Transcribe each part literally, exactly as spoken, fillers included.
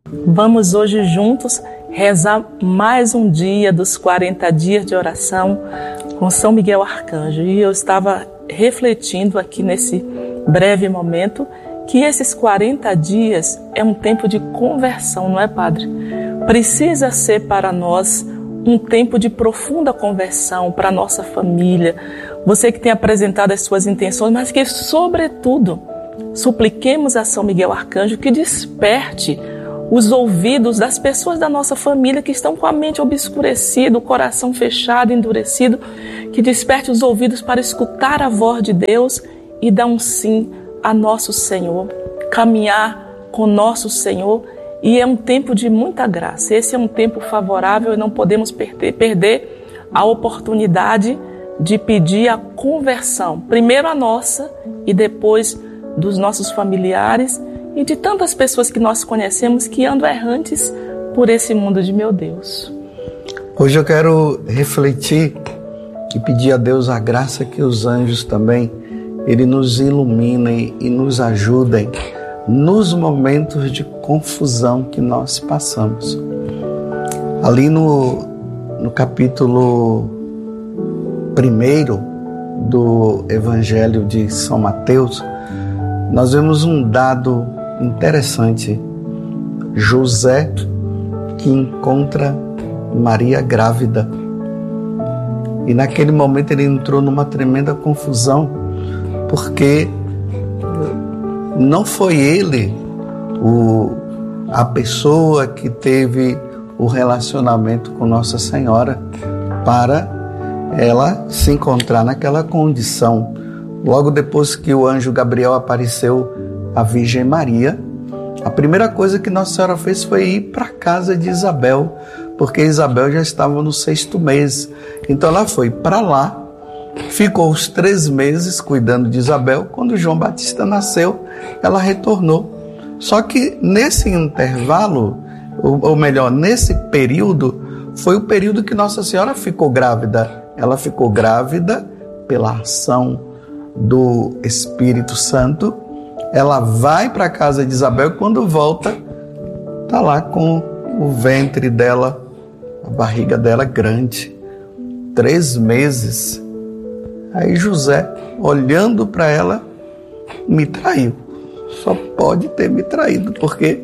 Vamos hoje juntos rezar mais um dia dos quarenta dias de oração com São Miguel Arcanjo. E eu estava refletindo aqui nesse breve momento que esses quarenta dias é um tempo de conversão, não é, Padre? Precisa ser para nós um tempo de profunda conversão para a nossa família. Você que tem apresentado as suas intenções, mas que, sobretudo, supliquemos a São Miguel Arcanjo que desperte os ouvidos das pessoas da nossa família que estão com a mente obscurecida, o coração fechado, endurecido, que desperte os ouvidos para escutar a voz de Deus e dar um sim a nosso Senhor, caminhar com nosso Senhor. E é um tempo de muita graça. Esse é um tempo favorável e não podemos perder, perder a oportunidade de pedir a conversão, primeiro a nossa e depois dos nossos familiares e de tantas pessoas que nós conhecemos que andam errantes por esse mundo de meu Deus. Hoje eu quero refletir e pedir a Deus a graça que os anjos também, Ele nos iluminem e nos ajudem nos momentos de confusão que nós passamos. Ali no, no capítulo primeiro do Evangelho de São Mateus, nós vemos um dado interessante. José que encontra Maria grávida. E naquele momento ele entrou numa tremenda confusão, porque não foi ele o, a pessoa que teve o relacionamento com Nossa Senhora para ela se encontrar naquela condição. Logo depois que o anjo Gabriel apareceu à Virgem Maria, a primeira coisa que Nossa Senhora fez foi ir para a casa de Isabel, porque Isabel já estava no sexto mês. Então ela foi para lá, ficou os três meses cuidando de Isabel. Quando João Batista nasceu, ela retornou. Só que nesse intervalo, ou melhor, nesse período, foi o período que Nossa Senhora ficou grávida. Ela ficou grávida pela ação do Espírito Santo. Ela vai para a casa de Isabel e quando volta, está lá com o ventre dela, a barriga dela grande, três meses. Aí José, olhando para ela, me traiu. Só pode ter me traído, porque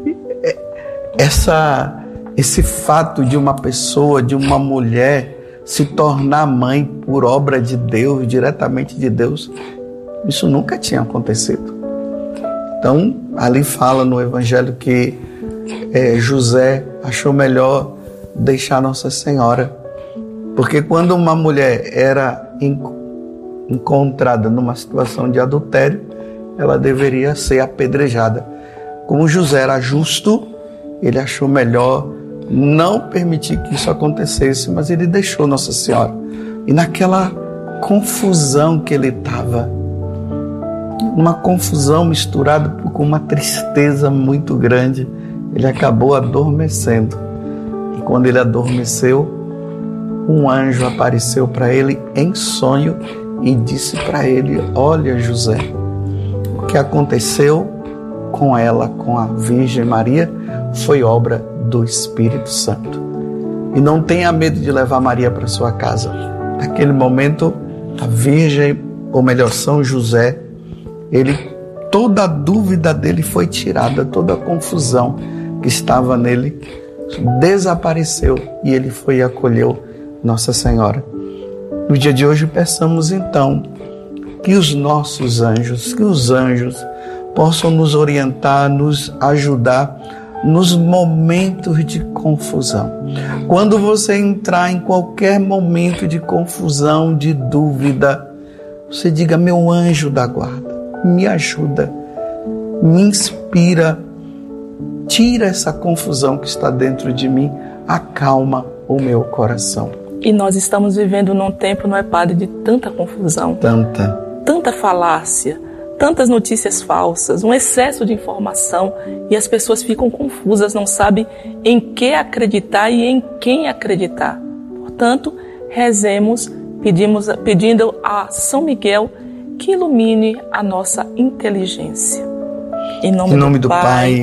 essa, esse fato de uma pessoa, de uma mulher se tornar mãe por obra de Deus, diretamente de Deus, isso nunca tinha acontecido. Então, ali fala no Evangelho que é, José achou melhor deixar Nossa Senhora, porque quando uma mulher era encontrada numa situação de adultério, ela deveria ser apedrejada. Como José era justo, ele achou melhor não permitir que isso acontecesse, mas ele deixou Nossa Senhora. E naquela confusão que ele estava, uma confusão misturada com uma tristeza muito grande, ele acabou adormecendo. E quando ele adormeceu, um anjo apareceu para ele em sonho e disse para ele: olha, José, o que aconteceu com ela, com a Virgem Maria, foi obra do Espírito Santo. E não tenha medo de levar Maria para sua casa. Naquele momento, a Virgem, ou melhor, São José, ele, toda a dúvida dele foi tirada, toda a confusão que estava nele desapareceu e ele foi e acolheu Nossa Senhora. No dia de hoje, peçamos então que os nossos anjos, que os anjos possam nos orientar, nos ajudar nos momentos de confusão. Quando você entrar em qualquer momento de confusão, de dúvida, você diga: meu anjo da guarda, me ajuda, me inspira, tira essa confusão que está dentro de mim, acalma o meu coração. E nós estamos vivendo num tempo, não é, Padre, de tanta confusão. Tanta. Tanta falácia, tantas notícias falsas, um excesso de informação e as pessoas ficam confusas, não sabem em que acreditar e em quem acreditar. Portanto, rezemos, pedimos, pedindo a São Miguel que ilumine a nossa inteligência. Em nome, em nome do, do Pai, Pai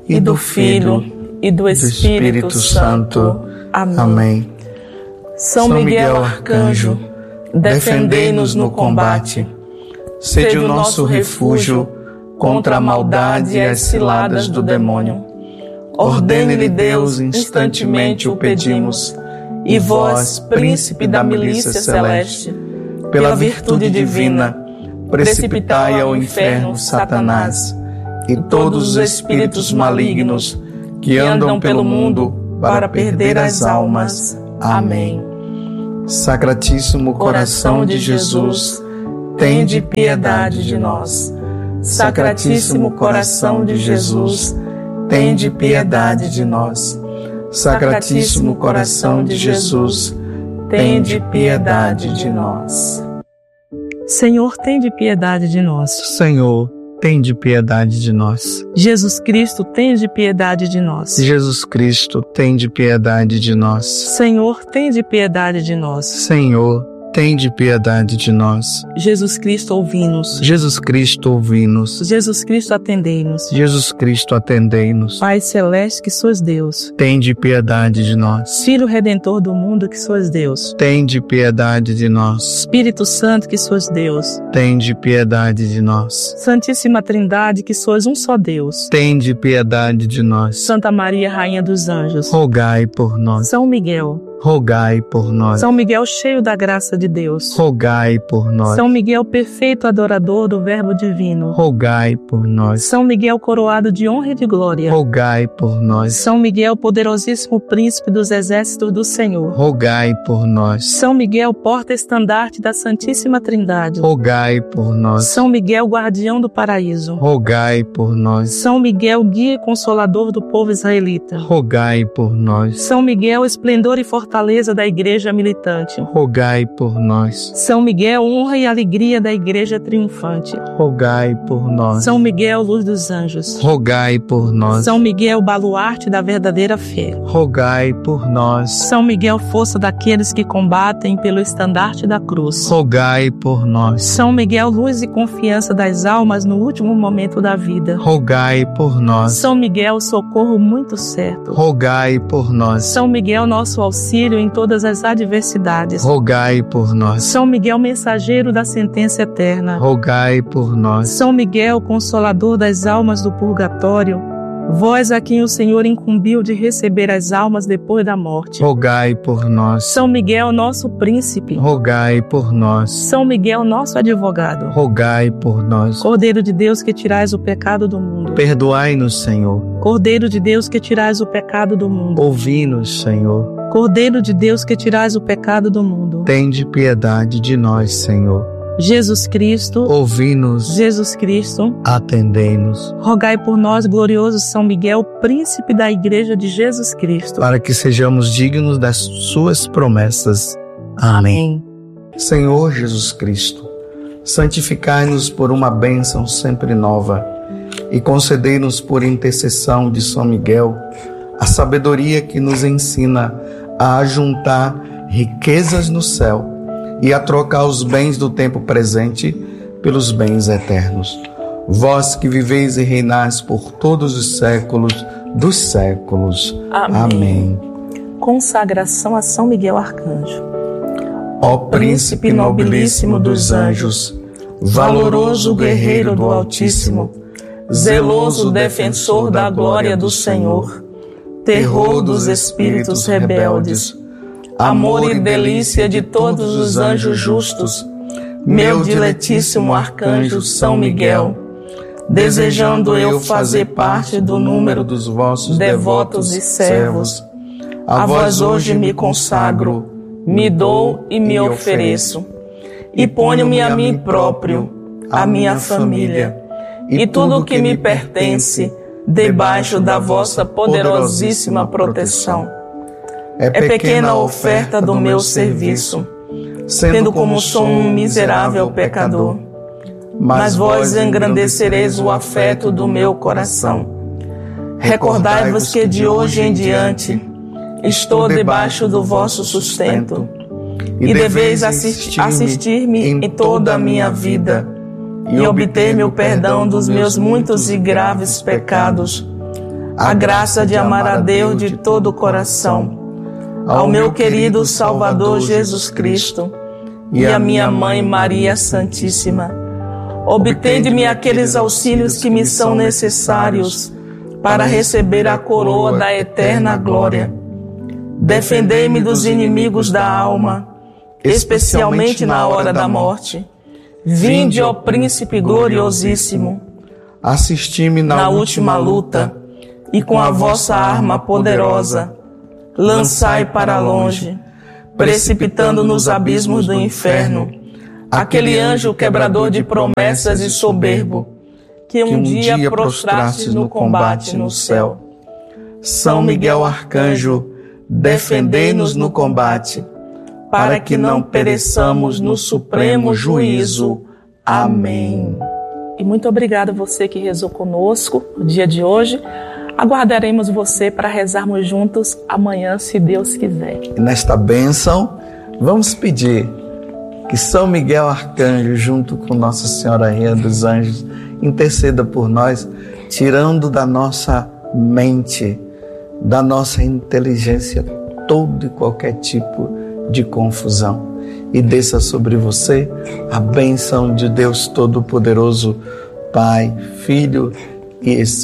e do Filho, e do Espírito Santo. Amém. Amém. São Miguel Arcanjo, defendei-nos no combate. Sede o nosso refúgio contra a maldade e as ciladas do demônio. Ordene-lhe Deus, instantemente o pedimos. E vós, príncipe da milícia celeste, pela virtude divina, precipitai ao inferno Satanás e todos os espíritos malignos que andam pelo mundo para perder as almas. Amém. Sacratíssimo coração de Jesus, tende piedade de nós. Sacratíssimo coração de Jesus, tende piedade de nós. Sacratíssimo coração de Jesus, tende piedade de nós. Senhor, tende piedade de nós. Senhor, tende piedade de nós. Jesus Cristo, tende piedade de nós. Jesus Cristo, tende piedade de nós. Senhor, tende piedade de nós. Senhor, tende piedade de nós. Jesus Cristo, ouvi-nos. Jesus Cristo, ouvi-nos. Jesus Cristo, atendei-nos. Jesus Cristo, atendei-nos. Pai celeste, que sois Deus, tende piedade de nós. Filho redentor do mundo, que sois Deus, tende piedade de nós. Espírito Santo, que sois Deus, tende piedade de nós. Santíssima Trindade, que sois um só Deus, tende piedade de nós. Santa Maria, Rainha dos Anjos, rogai por nós. São Miguel, rogai por nós. São Miguel, cheio da graça de Deus, rogai por nós. São Miguel, perfeito adorador do Verbo divino, rogai por nós. São Miguel, coroado de honra e de glória, rogai por nós. São Miguel, poderosíssimo príncipe dos exércitos do Senhor, rogai por nós. São Miguel, porta-estandarte da Santíssima Trindade, rogai por nós. São Miguel, guardião do paraíso, rogai por nós. São Miguel, guia e consolador do povo israelita, rogai por nós. São Miguel, esplendor e fortaleza da igreja militante, rogai por nós. São Miguel, honra e alegria da igreja triunfante, rogai por nós. São Miguel, luz dos anjos, rogai por nós. São Miguel, baluarte da verdadeira fé, rogai por nós. São Miguel, força daqueles que combatem pelo estandarte da cruz, rogai por nós. São Miguel, luz e confiança das almas no último momento da vida, rogai por nós. São Miguel, socorro muito certo, rogai por nós. São Miguel, nosso auxílio em todas as adversidades, rogai por nós. São Miguel, mensageiro da sentença eterna, rogai por nós. São Miguel, consolador das almas do purgatório, vós a quem o Senhor incumbiu de receber as almas depois da morte, rogai por nós. São Miguel, nosso príncipe, rogai por nós. São Miguel, nosso advogado, rogai por nós. Cordeiro de Deus, que tirais o pecado do mundo, perdoai-nos, Senhor. Cordeiro de Deus, que tirais o pecado do mundo, ouvi-nos, Senhor. Cordeiro de Deus, que tirais o pecado do mundo, tende piedade de nós, Senhor. Jesus Cristo, ouvi-nos. Jesus Cristo, atendei-nos. Rogai por nós, glorioso São Miguel, príncipe da Igreja de Jesus Cristo, para que sejamos dignos das suas promessas. Amém. Amém. Senhor Jesus Cristo, santificai-nos por uma bênção sempre nova e concedei-nos por intercessão de São Miguel a sabedoria que nos ensina a ajuntar riquezas no céu e a trocar os bens do tempo presente pelos bens eternos. Vós que viveis e reinais por todos os séculos dos séculos. Amém. Amém. Consagração a São Miguel Arcanjo. Ó Príncipe nobilíssimo dos anjos, valoroso guerreiro do Altíssimo, zeloso defensor da glória do Senhor, terror dos espíritos rebeldes, amor e delícia de todos os anjos justos, meu diletíssimo arcanjo São Miguel, desejando eu fazer parte do número dos vossos devotos e servos, a vós hoje me consagro, me dou e me ofereço, e ponho-me a mim próprio, a minha família, e tudo o que me pertence, debaixo da vossa poderosíssima proteção. É pequena a oferta do meu serviço, sendo como sou um miserável pecador. Mas vós engrandecereis o afeto do meu coração. Recordai-vos que de hoje em diante estou debaixo do vosso sustento, e deveis assistir-me em toda a minha vida, e obter-me o perdão dos meus muitos e graves pecados, a graça de amar a Deus de todo o coração, ao meu querido Salvador Jesus Cristo e a minha Mãe Maria Santíssima. Obtende-me aqueles auxílios que me são necessários para receber a coroa da eterna glória. Defendei-me dos inimigos da alma, especialmente na hora da morte. Vinde, ó Príncipe gloriosíssimo, assisti-me na, na última luta, e com a vossa arma poderosa, lançai para longe, precipitando nos abismos do inferno, aquele anjo quebrador de promessas e soberbo, que um, que um dia, dia prostraste no combate no céu. São Miguel Arcanjo, defendei-nos no combate, para que não pereçamos no supremo juízo. Amém. E muito obrigada a você que rezou conosco no dia de hoje. Aguardaremos você para rezarmos juntos amanhã, se Deus quiser. E nesta bênção, vamos pedir que São Miguel Arcanjo, junto com Nossa Senhora Rainha dos Anjos, interceda por nós, tirando da nossa mente, da nossa inteligência, todo e qualquer tipo de confusão. E desça sobre você a bênção de Deus Todo-Poderoso, Pai, Filho e Espírito.